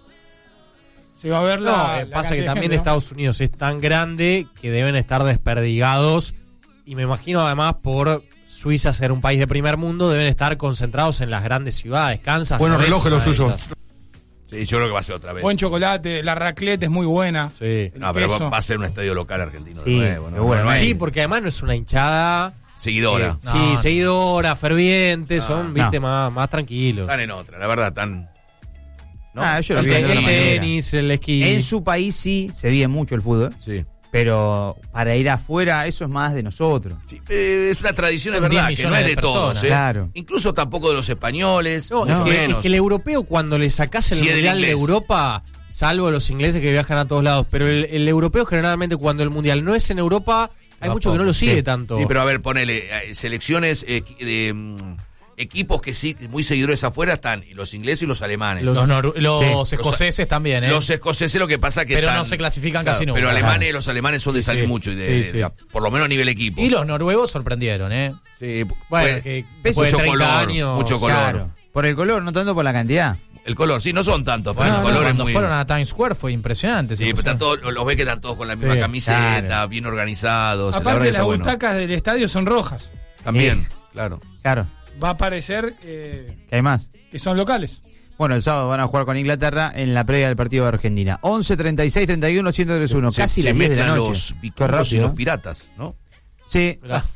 [SPEAKER 4] se va a ver la,
[SPEAKER 5] No,
[SPEAKER 4] la
[SPEAKER 5] eh, pasa
[SPEAKER 4] cantidad
[SPEAKER 5] que
[SPEAKER 4] de
[SPEAKER 5] también
[SPEAKER 4] gente, ¿no?
[SPEAKER 5] Estados Unidos es tan grande que deben estar desperdigados. Y me imagino además por Suiza ser un país de primer mundo, deben estar concentrados en las grandes ciudades. Kansas.
[SPEAKER 6] Buenos
[SPEAKER 5] no es
[SPEAKER 6] relojes
[SPEAKER 5] una
[SPEAKER 6] los
[SPEAKER 5] de
[SPEAKER 6] suyos.
[SPEAKER 5] esas.
[SPEAKER 3] Sí, yo creo que va a ser otra vez.
[SPEAKER 4] Buen chocolate, la raclette es muy buena.
[SPEAKER 5] Sí.
[SPEAKER 4] El
[SPEAKER 3] No, pero
[SPEAKER 4] queso.
[SPEAKER 3] va va a ser un estadio local argentino
[SPEAKER 1] Sí,
[SPEAKER 3] de nuevo. ¿no?
[SPEAKER 1] seguro,
[SPEAKER 3] No hay
[SPEAKER 5] Sí, porque además no es una hinchada.
[SPEAKER 3] seguidora.
[SPEAKER 5] eh,
[SPEAKER 7] No,
[SPEAKER 5] sí,
[SPEAKER 7] no.
[SPEAKER 5] seguidora, ferviente, son,
[SPEAKER 1] no.
[SPEAKER 5] viste, más, más tranquilos.
[SPEAKER 3] Están en otra, la verdad, tan. ¿no?
[SPEAKER 1] Ah, ellos lo
[SPEAKER 5] El,
[SPEAKER 1] viven de
[SPEAKER 5] el
[SPEAKER 1] otra manera.
[SPEAKER 5] tenis, el esquí.
[SPEAKER 1] En su país sí se vive mucho el fútbol,
[SPEAKER 3] Sí.
[SPEAKER 1] pero para ir afuera eso es más de nosotros.
[SPEAKER 3] Sí, eh, es una tradición, es
[SPEAKER 7] Son
[SPEAKER 3] verdad,
[SPEAKER 7] diez
[SPEAKER 3] que no es
[SPEAKER 7] millones
[SPEAKER 3] de
[SPEAKER 7] de
[SPEAKER 3] todos.
[SPEAKER 7] personas.
[SPEAKER 3] ¿eh?
[SPEAKER 1] Claro.
[SPEAKER 3] Incluso tampoco de los españoles.
[SPEAKER 5] No,
[SPEAKER 3] mucho
[SPEAKER 5] es, que,
[SPEAKER 3] menos.
[SPEAKER 5] es que el europeo cuando le sacás el
[SPEAKER 3] Sí, del
[SPEAKER 5] mundial de
[SPEAKER 3] inglés.
[SPEAKER 5] Europa, salvo los ingleses que viajan a todos lados, pero el, el europeo generalmente cuando el mundial no es en Europa, hay
[SPEAKER 7] Va
[SPEAKER 5] mucho que no
[SPEAKER 7] poco,
[SPEAKER 5] lo sigue
[SPEAKER 1] sí.
[SPEAKER 5] tanto.
[SPEAKER 3] Sí, pero a ver, ponele, eh, selecciones eh, de mm, equipos que sí, muy seguidores afuera están los ingleses y los alemanes.
[SPEAKER 7] Los, noru- los
[SPEAKER 3] Sí.
[SPEAKER 7] escoceses también, ¿eh?
[SPEAKER 3] Los escoceses lo que pasa que
[SPEAKER 7] Pero
[SPEAKER 3] están-
[SPEAKER 7] no se clasifican
[SPEAKER 3] claro,
[SPEAKER 7] casi nunca.
[SPEAKER 3] Pero
[SPEAKER 7] Claro.
[SPEAKER 3] alemanes, los alemanes son de
[SPEAKER 5] Sí,
[SPEAKER 3] salir
[SPEAKER 5] sí.
[SPEAKER 3] mucho, y de,
[SPEAKER 5] Sí,
[SPEAKER 3] de-
[SPEAKER 5] sí.
[SPEAKER 3] de- por lo menos a nivel equipo.
[SPEAKER 7] Y los noruegos sorprendieron, ¿eh?
[SPEAKER 3] Sí,
[SPEAKER 5] bueno,
[SPEAKER 3] pues,
[SPEAKER 5] que
[SPEAKER 1] Peso,
[SPEAKER 5] después de
[SPEAKER 3] mucho
[SPEAKER 5] treinta
[SPEAKER 3] color,
[SPEAKER 5] años,
[SPEAKER 3] mucho color.
[SPEAKER 1] Claro. Por el color, no tanto por la cantidad.
[SPEAKER 3] El color, sí, no son tantos, pero
[SPEAKER 7] Bueno,
[SPEAKER 3] el
[SPEAKER 7] no,
[SPEAKER 3] color es
[SPEAKER 7] cuando
[SPEAKER 3] muy.
[SPEAKER 7] fueron a Times Square fue impresionante.
[SPEAKER 3] Sí,
[SPEAKER 7] se
[SPEAKER 3] pero están
[SPEAKER 7] pusieron.
[SPEAKER 3] todos, los ves que están todos con la misma
[SPEAKER 5] Sí,
[SPEAKER 3] camiseta,
[SPEAKER 1] claro.
[SPEAKER 3] bien organizados. la verdad
[SPEAKER 4] Aparte
[SPEAKER 3] que
[SPEAKER 4] las
[SPEAKER 3] está bueno.
[SPEAKER 4] butacas del estadio son rojas.
[SPEAKER 3] También, claro.
[SPEAKER 1] Claro,
[SPEAKER 4] Va a parecer eh,
[SPEAKER 1] que hay más.
[SPEAKER 4] que son locales.
[SPEAKER 1] Bueno, el sábado van a jugar con Inglaterra en la previa del partido de Argentina. once, treinta y seis, treinta y uno, ciento treinta y uno.
[SPEAKER 3] Se-
[SPEAKER 1] Casi
[SPEAKER 3] se
[SPEAKER 1] las diez de la
[SPEAKER 3] mezclan
[SPEAKER 1] noche.
[SPEAKER 3] los
[SPEAKER 1] Qué
[SPEAKER 3] vikingos y
[SPEAKER 1] rápido,
[SPEAKER 3] los
[SPEAKER 1] ¿eh?
[SPEAKER 3] piratas, ¿no?
[SPEAKER 1] Sí,
[SPEAKER 5] Mirá,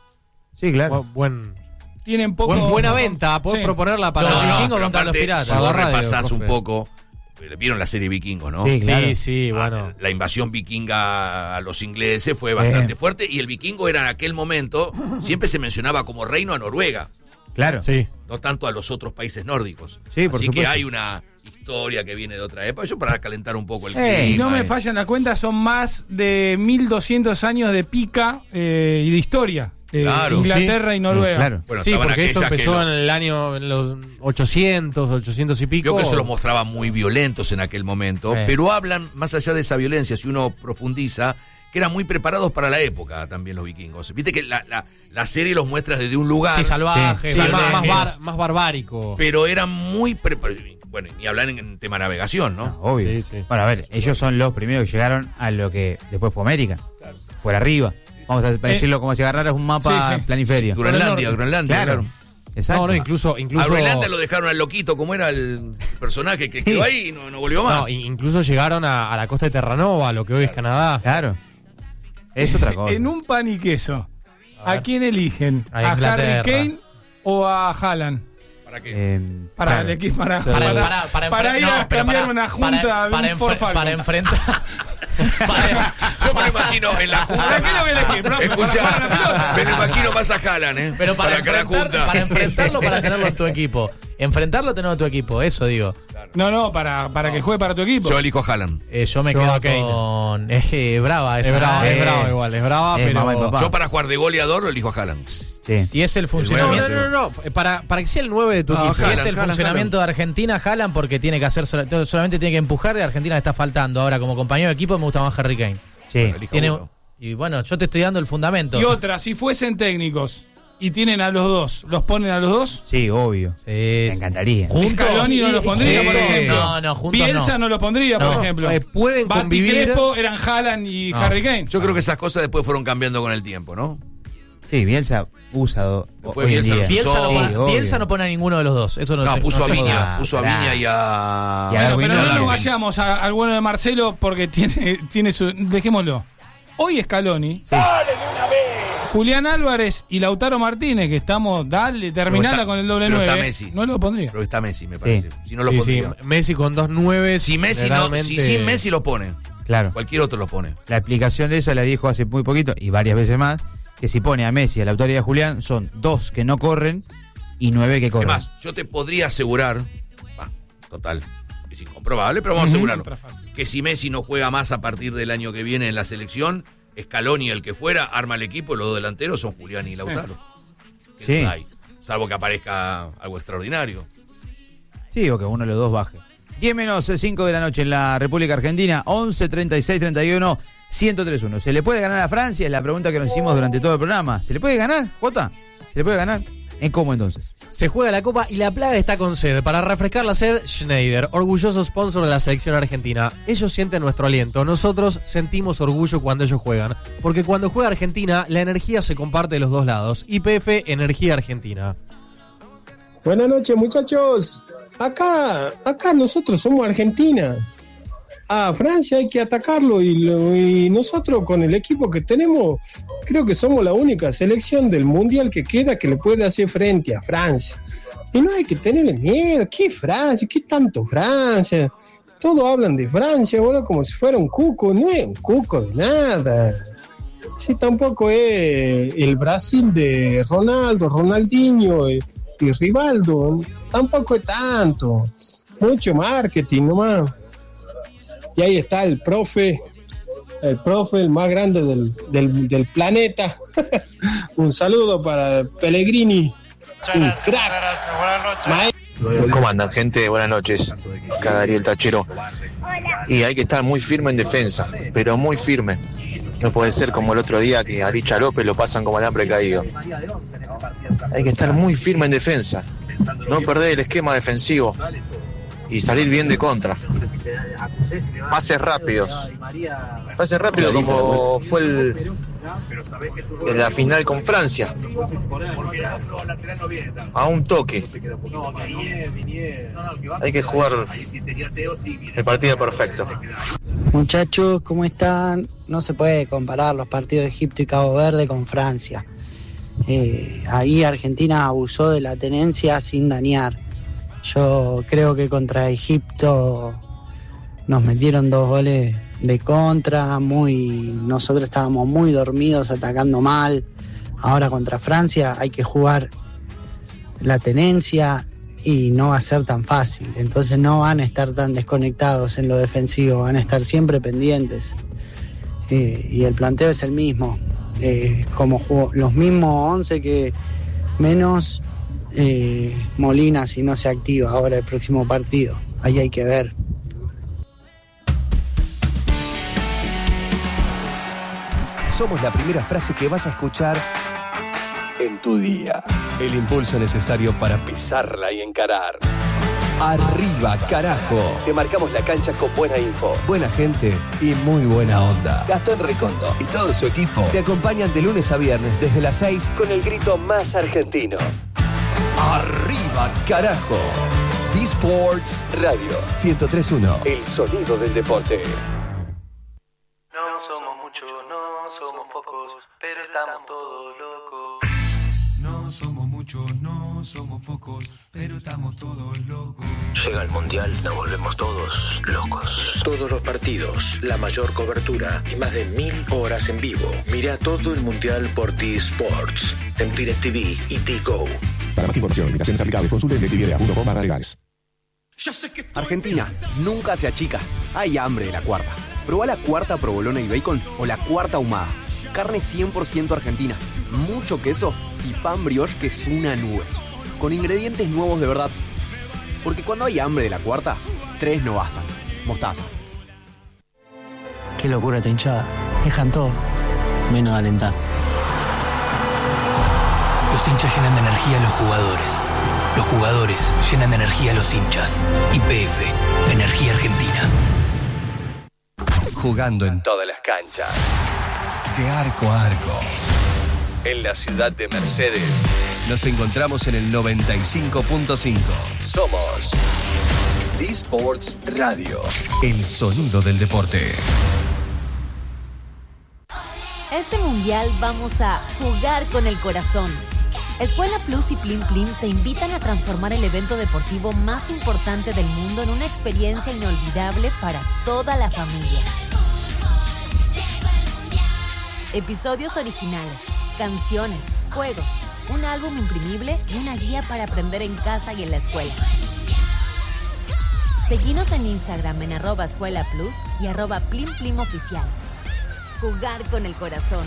[SPEAKER 1] sí, claro.
[SPEAKER 5] bu- buen,
[SPEAKER 4] Tienen poco.
[SPEAKER 5] buen- buena venta, puedo
[SPEAKER 4] Sí.
[SPEAKER 5] proponerla para
[SPEAKER 7] Los
[SPEAKER 5] los
[SPEAKER 7] vikingos
[SPEAKER 3] pero
[SPEAKER 7] contra los
[SPEAKER 3] aparte,
[SPEAKER 7] piratas.
[SPEAKER 3] Si vos
[SPEAKER 5] La radio,
[SPEAKER 3] repasás un
[SPEAKER 5] profe.
[SPEAKER 3] poco, vieron la serie Vikingos, ¿no?
[SPEAKER 1] Sí, claro.
[SPEAKER 5] Sí, sí,
[SPEAKER 3] Ah,
[SPEAKER 5] bueno.
[SPEAKER 3] La invasión vikinga a los ingleses fue bastante
[SPEAKER 1] Eh.
[SPEAKER 3] fuerte y el vikingo era en aquel momento, siempre se mencionaba como reino a Noruega,
[SPEAKER 1] Claro.
[SPEAKER 5] Sí.
[SPEAKER 3] no tanto a los otros países nórdicos.
[SPEAKER 1] Sí, por
[SPEAKER 3] Así
[SPEAKER 1] supuesto.
[SPEAKER 3] que hay una historia que viene de otra época. Yo para calentar un poco el
[SPEAKER 1] Eh,
[SPEAKER 4] Si
[SPEAKER 3] clima.
[SPEAKER 4] no me
[SPEAKER 3] eh.
[SPEAKER 4] fallan las cuentas, son más de mil doscientos años de pica eh, y de historia. de
[SPEAKER 3] Claro.
[SPEAKER 4] Inglaterra y Noruega.
[SPEAKER 1] Claro.
[SPEAKER 3] Bueno,
[SPEAKER 5] Sí,
[SPEAKER 3] estaban
[SPEAKER 5] porque esto
[SPEAKER 3] aquellas que
[SPEAKER 5] empezó
[SPEAKER 3] lo-
[SPEAKER 5] en el año, en los ochocientos, ochocientos y pico.
[SPEAKER 3] Creo que se los mostraba muy violentos en aquel momento,
[SPEAKER 7] Sí.
[SPEAKER 3] pero hablan, más allá de esa violencia, si uno profundiza, que eran muy preparados para la época también los vikingos. Viste que la, la, la serie los muestra desde un lugar,
[SPEAKER 7] Sí, salvajes.
[SPEAKER 5] Sí, más, más,
[SPEAKER 7] salvajes.
[SPEAKER 5] bar- más barbárico.
[SPEAKER 3] pero eran muy preparados. Bueno, ni hablar en, en tema navegación, ¿no?
[SPEAKER 1] No, obvio.
[SPEAKER 5] Sí, sí.
[SPEAKER 1] Bueno, a ver, ellos son los primeros que llegaron a lo que después fue América. Por arriba. Vamos a decirlo como si agarraras un mapa
[SPEAKER 4] sí, sí.
[SPEAKER 1] planiferio.
[SPEAKER 3] Groenlandia,
[SPEAKER 4] norte.
[SPEAKER 3] Groenlandia,
[SPEAKER 1] Claro.
[SPEAKER 3] claro.
[SPEAKER 1] Exacto.
[SPEAKER 5] No, no, incluso,
[SPEAKER 3] A
[SPEAKER 5] incluso,
[SPEAKER 3] Groenlandia lo dejaron al loquito, como era el personaje que
[SPEAKER 1] Sí.
[SPEAKER 3] quedó ahí y no, no volvió más.
[SPEAKER 5] no, i- incluso llegaron a, a la costa de Terranova, lo que hoy es Canadá.
[SPEAKER 1] Claro. Es otra cosa.
[SPEAKER 4] En un pan y queso, ¿a,
[SPEAKER 5] ver.
[SPEAKER 4] quién eligen?
[SPEAKER 7] A
[SPEAKER 4] ¿A, Harry
[SPEAKER 7] Inglaterra.
[SPEAKER 4] Kane o a Haaland?
[SPEAKER 3] ¿Para qué?
[SPEAKER 1] Eh,
[SPEAKER 4] Para
[SPEAKER 1] claro.
[SPEAKER 4] el equipo, para,
[SPEAKER 5] Sí.
[SPEAKER 4] para,
[SPEAKER 7] Para, para, para,
[SPEAKER 4] para
[SPEAKER 7] enfren-
[SPEAKER 4] ir
[SPEAKER 7] no,
[SPEAKER 4] a
[SPEAKER 7] pero
[SPEAKER 4] cambiar
[SPEAKER 7] para-
[SPEAKER 4] una junta
[SPEAKER 7] para,
[SPEAKER 4] de
[SPEAKER 7] para,
[SPEAKER 4] un Ford
[SPEAKER 7] enfre-
[SPEAKER 4] Falcon.
[SPEAKER 7] para enfrentar. para-
[SPEAKER 3] Yo me lo imagino en la junta.
[SPEAKER 4] ¿Para qué lo que elegí, profe? ¿Para jugar a la pelota?
[SPEAKER 3] Escucha, me lo imagino más a Haaland, ¿eh?
[SPEAKER 7] pero para,
[SPEAKER 3] cada
[SPEAKER 7] enfrentar,
[SPEAKER 3] junta.
[SPEAKER 7] para enfrentarlo, para tenerlo en tu equipo. Enfrentarlo, tenerlo en tu equipo. Eso digo.
[SPEAKER 4] No, no, para, para que juegue para tu equipo.
[SPEAKER 3] Yo elijo a Haaland.
[SPEAKER 7] Eh, yo me
[SPEAKER 5] Yo
[SPEAKER 7] quedo
[SPEAKER 5] a Kane.
[SPEAKER 7] con. Eh, brava esa.
[SPEAKER 5] Es brava,
[SPEAKER 7] eh.
[SPEAKER 5] es brava igual, es brava,
[SPEAKER 1] Eh,
[SPEAKER 5] pero...
[SPEAKER 1] mamá y papá.
[SPEAKER 3] Yo para jugar de goleador lo elijo a Haaland.
[SPEAKER 1] Sí.
[SPEAKER 7] Si es el
[SPEAKER 5] No,
[SPEAKER 7] funcionamiento.
[SPEAKER 5] no, no, no, no, Para, para que sea el nueve de tu
[SPEAKER 3] No,
[SPEAKER 5] equipo.
[SPEAKER 7] Si es
[SPEAKER 3] Haaland,
[SPEAKER 7] el
[SPEAKER 3] Haaland,
[SPEAKER 7] funcionamiento de Argentina, Haaland, porque tiene que hacer sola- solamente tiene que empujar y Argentina le está faltando. Ahora, como compañero de equipo, me gusta más Harry Kane.
[SPEAKER 1] Sí.
[SPEAKER 3] Bueno, elijo
[SPEAKER 7] Tiene,
[SPEAKER 3] uno.
[SPEAKER 7] y bueno, yo te estoy dando el fundamento.
[SPEAKER 4] Y otra, si fuesen técnicos y tienen a los dos, ¿los ponen a los dos?
[SPEAKER 1] Sí, obvio.
[SPEAKER 7] Sí,
[SPEAKER 1] Me
[SPEAKER 7] sí.
[SPEAKER 1] encantaría.
[SPEAKER 7] Juntos.
[SPEAKER 4] Scaloni no los pondría,
[SPEAKER 7] Sí.
[SPEAKER 4] por ejemplo.
[SPEAKER 7] No, no, juntos
[SPEAKER 4] Bielsa no,
[SPEAKER 7] no.
[SPEAKER 4] lo pondría,
[SPEAKER 7] No.
[SPEAKER 4] por ejemplo.
[SPEAKER 5] Eh, pueden
[SPEAKER 4] Bati
[SPEAKER 5] convivir.
[SPEAKER 4] Crespo eran Haaland y
[SPEAKER 7] No.
[SPEAKER 4] Harry Kane.
[SPEAKER 3] Yo creo que esas cosas después fueron cambiando con el tiempo, ¿no?
[SPEAKER 1] Sí, Bielsa usa do-
[SPEAKER 3] Después
[SPEAKER 1] hoy en
[SPEAKER 3] Bielsa
[SPEAKER 1] día.
[SPEAKER 3] lo
[SPEAKER 7] Bielsa, no
[SPEAKER 3] Sí,
[SPEAKER 7] pone,
[SPEAKER 1] obvio.
[SPEAKER 7] Bielsa no pone a ninguno de los dos. Eso no,
[SPEAKER 3] No,
[SPEAKER 7] te-
[SPEAKER 3] puso
[SPEAKER 7] no
[SPEAKER 3] a
[SPEAKER 7] tengo
[SPEAKER 3] Viña,
[SPEAKER 7] duda.
[SPEAKER 3] puso a
[SPEAKER 1] pará.
[SPEAKER 3] Viña y a...
[SPEAKER 1] Y a
[SPEAKER 4] Bueno,
[SPEAKER 1] Darwin
[SPEAKER 4] pero no
[SPEAKER 1] Núñez.
[SPEAKER 4] nos vayamos a- al bueno de Marcelo porque tiene, tiene su. Dejémoslo. Hoy Scaloni,
[SPEAKER 1] Sí.
[SPEAKER 4] Julián Álvarez y Lautaro Martínez, que estamos, dale, terminala
[SPEAKER 3] está-
[SPEAKER 4] con el doble
[SPEAKER 3] pero
[SPEAKER 4] nueve.
[SPEAKER 3] está Messi.
[SPEAKER 4] No lo pondría.
[SPEAKER 3] Creo que está Messi, me parece. Si no lo
[SPEAKER 5] Sí, sí,
[SPEAKER 3] pondría.
[SPEAKER 5] Messi con dos nueves.
[SPEAKER 3] Si Messi no, si,
[SPEAKER 5] generalmente-
[SPEAKER 3] si Messi lo pone,
[SPEAKER 1] Claro.
[SPEAKER 3] cualquier otro lo pone.
[SPEAKER 1] La explicación de esa la dijo hace muy poquito y varias veces más, que si pone a Messi, a la autoridad de Julián, son dos que no corren y nueve que corren.
[SPEAKER 3] Además, yo te podría asegurar, ah, total, es incomprobable, pero vamos a asegurarlo.
[SPEAKER 4] Contrafáctico.
[SPEAKER 3] Que si Messi no juega más a partir del año que viene en la selección, Scaloni, el que fuera, arma el equipo, los dos delanteros son Julián y Lautaro. ¿Qué
[SPEAKER 1] Sí.
[SPEAKER 3] duda hay? Salvo que aparezca algo extraordinario.
[SPEAKER 1] Sí, o que uno de los dos baje. diez menos cinco de la noche en la República Argentina, once, treinta y seis, treinta y uno, ciento tres uno. ¿Se le puede ganar a Francia? Es la pregunta que nos hicimos durante todo el programa. ¿Se le puede ganar, Jota? ¿Se le puede ganar? ¿En cómo entonces?
[SPEAKER 5] Se juega la Copa y la plaga está con sed. Para refrescar la sed, Schneider, orgulloso sponsor de la selección argentina. Ellos sienten nuestro aliento, nosotros sentimos orgullo cuando ellos juegan. Porque cuando juega Argentina, la energía se comparte de los dos lados. Y P F, Energía Argentina.
[SPEAKER 6] Buenas noches, muchachos. Acá, acá nosotros somos Argentina. A Francia hay que atacarlo y, lo, y nosotros con el equipo que tenemos, creo que somos la única selección del mundial que queda que le puede hacer frente a Francia. Y no hay que tenerle miedo. ¿Qué Francia? ¿Qué tanto Francia? Todos hablan de Francia, bueno, como si fuera un cuco. No es un cuco de nada. Sí, tampoco es el Brasil de Ronaldo, Ronaldinho y, y Rivaldo. Tampoco es tanto. Mucho marketing nomás. Y ahí está el profe, el profe, el más grande del, del, del planeta. Un saludo para Pellegrini. Un crack. Maestro.
[SPEAKER 8] ¿Cómo andan, gente? Buenas noches. Acá Darío Tachero. Y hay que estar muy firme en defensa, pero muy firme. No puede ser como el otro día que a Richa López lo pasan como alambre caído. Hay que estar muy firme en defensa. No perder el esquema defensivo. Y salir bien de contra. Pases rápidos. Pases rápidos como fue el, en la final con Francia. A un toque. Hay que jugar el partido perfecto.
[SPEAKER 9] Muchachos, ¿cómo están? No se puede comparar los partidos de Egipto y Cabo Verde con Francia. Eh, ahí Argentina abusó de la tenencia sin dañar. Yo creo que contra Egipto nos metieron dos goles de contra, muy, nosotros estábamos muy dormidos, atacando mal. Ahora contra Francia hay que jugar la tenencia y no va a ser tan fácil. Entonces no van a estar tan desconectados en lo defensivo, van a estar siempre pendientes. Eh, y el planteo es el mismo, eh, como jugó, los mismos once que menos... Eh, Molina si no se activa ahora el próximo partido. Ahí hay que ver.
[SPEAKER 10] Somos la primera frase que vas a escuchar en tu día. El impulso necesario para pisarla y encarar. Arriba, carajo. Te marcamos la cancha con buena info, buena gente y muy buena onda. Gastón Recondo y todo su equipo te acompañan de lunes a viernes desde las seis con el grito más argentino. Arriba, carajo. D-Sports Radio ciento tres punto uno. El sonido del deporte.
[SPEAKER 11] No somos muchos, no somos pocos, pero estamos todos locos.
[SPEAKER 12] No somos muchos, no somos pocos, pero estamos todos locos.
[SPEAKER 13] Llega el Mundial, nos volvemos todos locos. Todos los partidos, la mayor cobertura y más de mil horas en vivo. Mira todo el Mundial por D-Sports, en DirecTV y D-Go.
[SPEAKER 14] Para más información, invitaciones aplicables, consulte en directv punto com barra legales.
[SPEAKER 10] Argentina nunca se achica. Hay hambre de la cuarta. Probá la cuarta provolona y bacon o la cuarta ahumada. Carne cien por ciento argentina, mucho queso y pan brioche que es una nube. Con ingredientes nuevos de verdad. Porque cuando hay hambre de la cuarta, tres no bastan. Mostaza.
[SPEAKER 15] Qué locura esta hinchada. Dejan todo, menos alentar.
[SPEAKER 16] Los hinchas llenan de energía a los jugadores. Los jugadores llenan de energía a los hinchas. Y P F, Energía Argentina.
[SPEAKER 10] Jugando en todas las canchas. De arco a arco. En la ciudad de Mercedes, nos encontramos en el noventa y cinco punto cinco. Somos D-Sports Radio, el sonido del deporte.
[SPEAKER 17] Este mundial vamos a jugar con el corazón. Escuela Plus y Plim Plim te invitan a transformar el evento deportivo más importante del mundo en una experiencia inolvidable para toda la familia. Episodios originales, canciones, juegos, un álbum imprimible y una guía para aprender en casa y en la escuela. Seguinos en Instagram en arroba escuela plus y arroba plim plim oficial. Jugar con el corazón.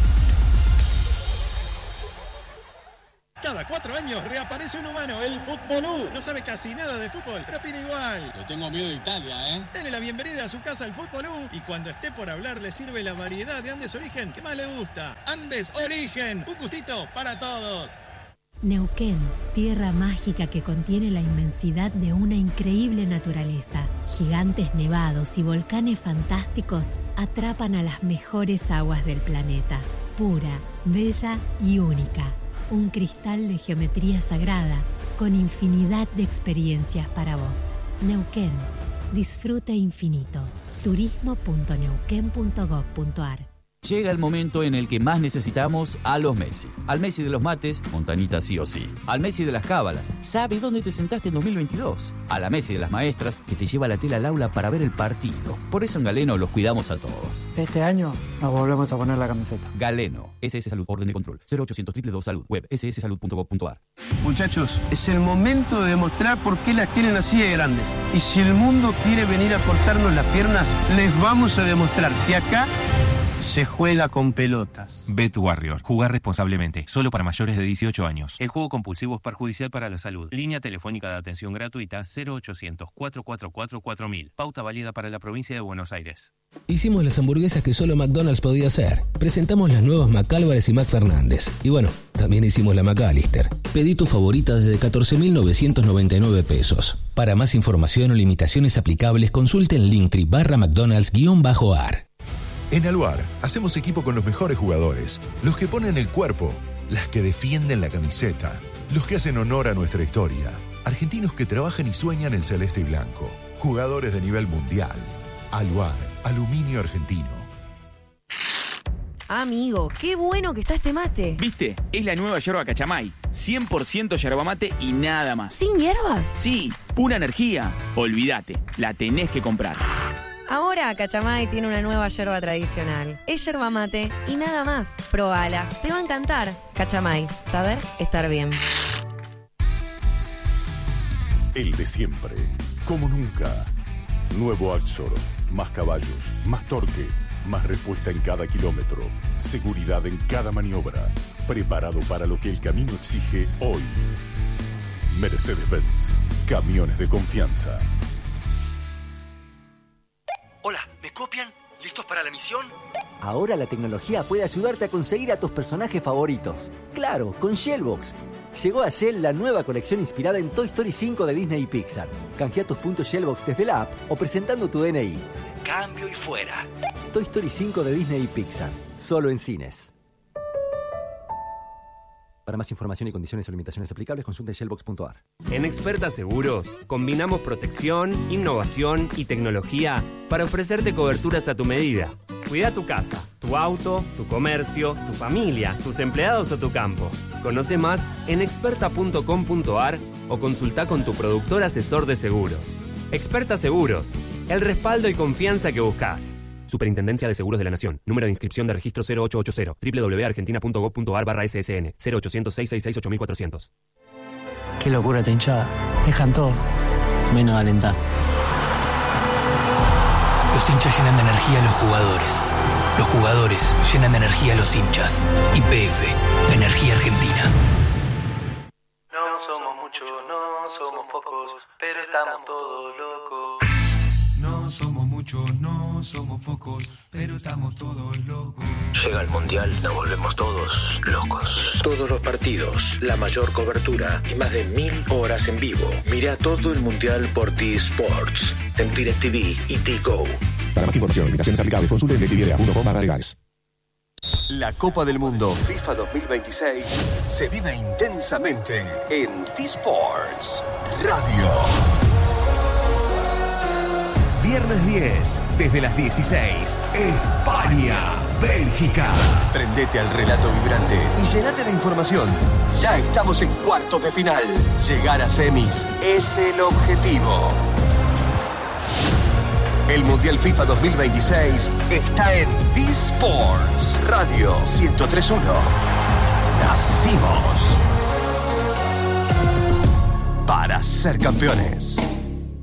[SPEAKER 18] Cada cuatro años reaparece un humano, el Futbolú. No sabe casi nada de fútbol, pero opina igual.
[SPEAKER 19] Le tengo miedo de Italia, ¿eh?
[SPEAKER 18] Dele la bienvenida a su casa al Futbolú y cuando esté por hablar le sirve la variedad de Andes Origen que más le gusta. Andes Origen, un gustito para todos.
[SPEAKER 20] Neuquén, tierra mágica que contiene la inmensidad de una increíble naturaleza. Gigantes nevados y volcanes fantásticos atrapan a las mejores aguas del planeta. Pura, bella y única. Un cristal de geometría sagrada con infinidad de experiencias para vos. Neuquén, disfrute infinito. turismo punto neuquén punto gob punto ar.
[SPEAKER 21] Llega el momento en el que más necesitamos a los Messi. Al Messi de los mates, Montanita sí o sí. Al Messi de las cábalas, sabe dónde te sentaste en dos mil veintidós. A la Messi de las maestras, que te lleva la tela al aula para ver el partido. Por eso en Galeno los cuidamos a todos.
[SPEAKER 15] Este año nos volvemos a poner la camiseta.
[SPEAKER 21] Galeno, S S Salud, orden de control, cero ochocientos dos dos dos Salud, web, ese ese salud punto gob punto ar.
[SPEAKER 6] Muchachos, es el momento de demostrar por qué las tienen así de grandes. Y si el mundo quiere venir a cortarnos las piernas, les vamos a demostrar que acá se juega con pelotas.
[SPEAKER 22] Bet Warrior. Jugar responsablemente. Solo para mayores de dieciocho años. El juego compulsivo es perjudicial para la salud. Línea telefónica de atención gratuita cero ochocientos, cuatro cuatro cuatro, cuatro mil. Pauta válida para la provincia de Buenos Aires.
[SPEAKER 23] Hicimos las hamburguesas que solo McDonald's podía hacer. Presentamos las nuevas McAlvarez y McFernández. Y bueno, también hicimos la McAllister. Pedí tu favorita desde catorce mil novecientos noventa y nueve pesos. Para más información o limitaciones aplicables, consulte en Linktree barra McDonald's guión bajo ar.
[SPEAKER 24] En Aluar, hacemos equipo con los mejores jugadores, los que ponen el cuerpo, las que defienden la camiseta, los que hacen honor a nuestra historia, argentinos que trabajan y sueñan en celeste y blanco, jugadores de nivel mundial. Aluar, aluminio argentino.
[SPEAKER 25] Amigo, qué bueno que está este mate.
[SPEAKER 26] ¿Viste? Es la nueva yerba Cachamay. cien por ciento yerba mate y nada más.
[SPEAKER 25] ¿Sin hierbas?
[SPEAKER 26] Sí, pura energía. Olvídate, la tenés que comprar.
[SPEAKER 25] Ahora Cachamay tiene una nueva yerba tradicional. Es yerba mate y nada más. Probala, te va a encantar. Cachamay, saber estar bien.
[SPEAKER 27] El de siempre, como nunca. Nuevo Axor, más caballos, más torque, más respuesta en cada kilómetro, seguridad en cada maniobra, preparado para lo que el camino exige hoy. Mercedes-Benz, camiones de confianza.
[SPEAKER 28] Hola, ¿me copian? ¿Listos para la misión?
[SPEAKER 29] Ahora la tecnología puede ayudarte a conseguir a tus personajes favoritos. Claro, con Shellbox. Llegó a Shell la nueva colección inspirada en Toy Story cinco de Disney y Pixar. Canjea tus puntos Shellbox desde la app o presentando tu D N I.
[SPEAKER 28] Cambio y fuera.
[SPEAKER 29] Toy Story cinco de Disney y Pixar. Solo en cines. Para más información y condiciones o limitaciones aplicables, consulte shellbox punto ar.
[SPEAKER 30] En Experta Seguros, combinamos protección, innovación y tecnología para ofrecerte coberturas a tu medida. Cuida tu casa, tu auto, tu comercio, tu familia, tus empleados o tu campo. Conoce más en experta punto com punto ar o consulta con tu productor asesor de seguros. Experta Seguros, el respaldo y confianza que buscas. Superintendencia de Seguros de la Nación. Número de inscripción de registro cero ocho ocho cero. doble u doble u doble u punto argentina punto gob punto ar barra S S N. cero ochocientos, seiscientos sesenta y seis, ocho mil cuatrocientos.
[SPEAKER 15] Qué locura esta hinchada. Dejan todo, menos alentar.
[SPEAKER 16] Los hinchas llenan de energía a los jugadores. Los jugadores llenan de energía a los hinchas. Y P F, Energía Argentina.
[SPEAKER 11] No somos muchos, no somos pocos, pero estamos todos locos.
[SPEAKER 12] No somos muchos, no somos pocos, pero estamos todos locos.
[SPEAKER 13] Llega el Mundial, nos volvemos todos locos. Todos los partidos, la mayor cobertura y más de mil horas en vivo. Mira todo el Mundial por T-Sports, en DirecTV y T-Go.
[SPEAKER 14] Para más información y limitaciones aplicables, consulte en directv punto com barra legales.
[SPEAKER 10] La Copa del Mundo FIFA dos mil veintiséis se vive intensamente en T-Sports Radio. Viernes diez, desde las dieciséis, España, Bélgica. Prendete al relato vibrante y llenate de información. Ya estamos en cuartos de final. Llegar a semis es el objetivo. El Mundial FIFA dos mil veintiséis está en T-Sports Radio ciento tres punto uno. Nacimos para ser campeones.